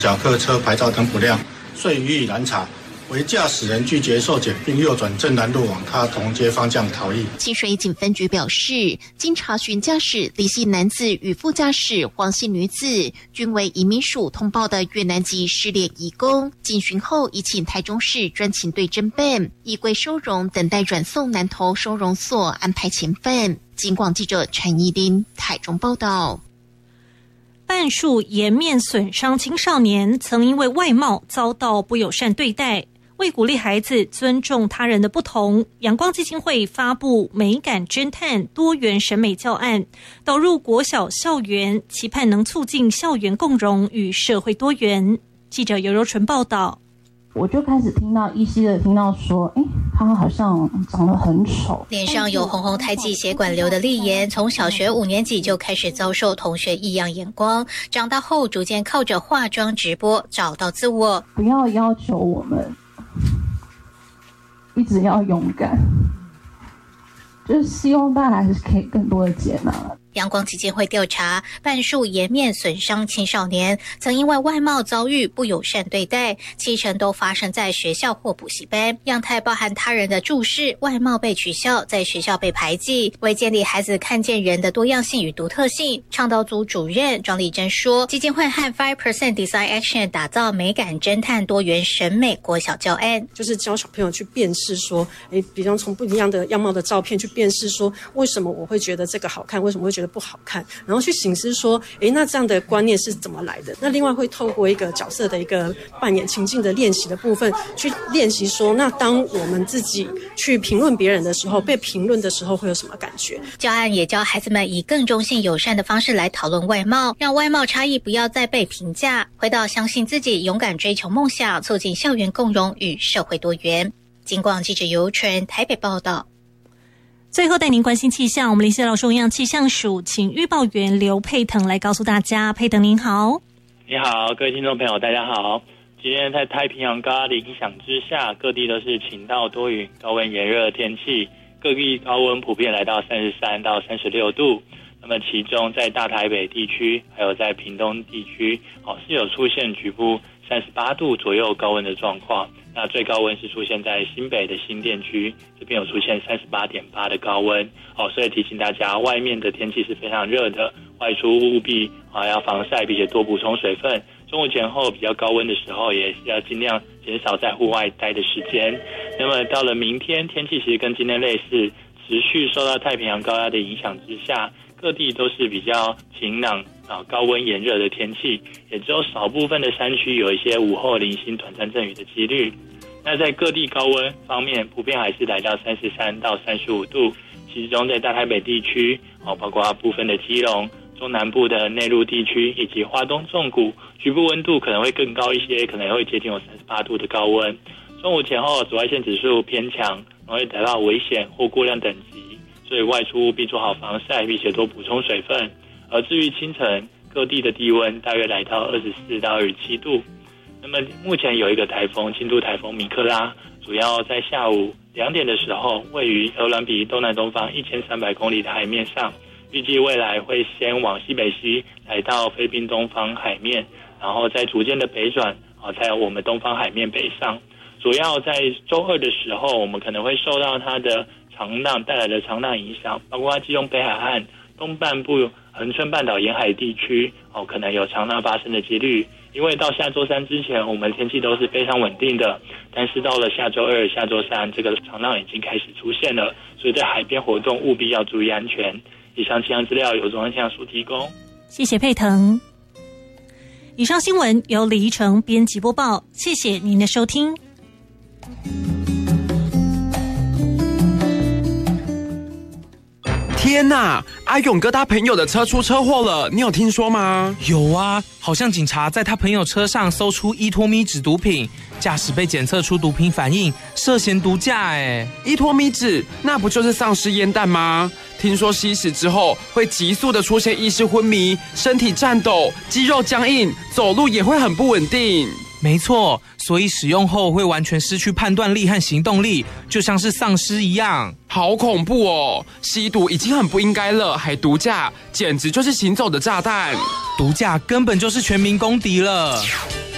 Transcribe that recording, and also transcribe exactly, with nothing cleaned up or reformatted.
小客车牌照灯不亮，遂予以拦查，为驾驶人拒绝受检，并右转正南路往他同街方向逃逸。 清水警分局表示，经查询驾驶李姓男子与副驾驶黄姓女子均为移民署通报的越南籍失联移工，警询后已请台中市专勤队侦办，移归收容，等待转送南投收容所安排遣返。警广记者陈怡琳台中报道。 半数颜面损伤青少年曾因为外貌遭到不友善对待。为鼓励孩子尊重他人的不同，阳光基金会发布美感侦探多元审美教案，导入国小校园，期盼能促进校园共融与社会多元。记者尤柔纯报道。 我就开始听到依稀的听到说，哎，他好像长得很丑。 脸上有红红胎记血管瘤的丽妍，从小学五年级就开始遭受同学异样眼光，长大后逐渐靠着化妆直播找到自我。 不要要求我们一直要勇敢，就是希望大家还是可以更多的接纳。 阳光基金会调查，半数颜面损伤青少年曾因为外貌遭遇不友善对待，七成都发生在学校或补习班。样态包含他人的注视、外貌被取笑、在学校被排挤。为建立孩子看见人的多样性与独特性，倡导组主任庄丽珍说，基金会和 five percent Design Action 打造美感侦探多元审美国小教案， 就是教小朋友去辨识说，诶，比方从不一样的样貌的照片去辨识说，为什么我会觉得这个好看，为什么会觉得不好看，然后去省思说，诶，那这样的观念是怎么来的？那另外会透过一个角色的一个扮演情境的练习的部分，去练习说，那当我们自己去评论别人的时候，被评论的时候会有什么感觉？ 教案也教孩子们以更中性友善的方式来讨论外貌，让外貌差异不要再被评价，回到相信自己，勇敢追求梦想，促进校园共融与社会多元。警广记者尤纯台北报道。 最后带您关心气象，我们联系到中央气象署，请预报员刘佩腾来告诉大家。佩腾您好。 你好，各位听众朋友大家好。今天在太平洋高压的影响之下，各地都是晴到多云、高温炎热的天气，各地高温普遍来到三十三到三十六度。那么其中在大台北地区还有在屏东地区哦，是有出现局部三十八度左右高温的状况。那最高温是出现在新北的新店区，这边有出现 三十八点八 的高温哦，所以提醒大家，外面的天气是非常热的，外出务必啊要防晒，并且多补充水分。中午前后比较高温的时候，也是要尽量减少在户外待的时间。那么到了明天，天气其实跟今天类似，持续受到太平洋高压的影响之下，各地都是比较晴朗啊高温炎热的天气，也只有少部分的山区有一些午后零星短暂阵雨的几率。那在各地高温方面，普遍还是来到三十三到三十五度，其中在大台北地区哦，包括部分的基隆、中南部的内陆地区以及花东纵谷，局部温度可能会更高一些，可能会接近有三十八度的高温。中午前后紫外线指数偏强，容易达到危险或过量等级，所以外出务必做好防晒，并且多补充水分。而至于清晨，各地的低温大约来到二十四到二十七度。那么目前有一个台风，轻度台风米克拉，主要在下午两点的时候，位于鹅銮鼻东南东方一千三百公里的海面上，预计未来会先往西北西来到菲律宾东方海面，然后再逐渐的北转啊，在我们东方海面北上。主要在周二的时候，我们可能会受到它的长浪带来的长浪影响，包括基隆北海岸东半部恒春半岛沿海地区哦，可能有长浪发生的几率。因为到下周三之前，我们天气都是非常稳定的，但是到了下周二、下周三，这个长浪已经开始出现了，所以在海边活动务必要注意安全。以上气象资料由中央气象署提供。 谢谢佩腾。以上新闻由李怡成编辑播报，谢谢您的收听。 天哪！阿勇哥他朋友的车出车祸了，你有听说吗？ 有啊，好像警察在他朋友车上搜出依托咪酯毒品，驾驶被检测出毒品反应，涉嫌毒驾。哎， 依托咪酯那不就是丧尸烟弹吗？听说吸食之后会急速的出现意识昏迷、身体颤抖、肌肉僵硬，走路也会很不稳定。 没错，所以使用后会完全失去判断力和行动力，就像是丧尸一样。 好恐怖哦！吸毒已经很不应该了，还毒驾，简直就是行走的炸弹。 毒驾根本就是全民公敌了。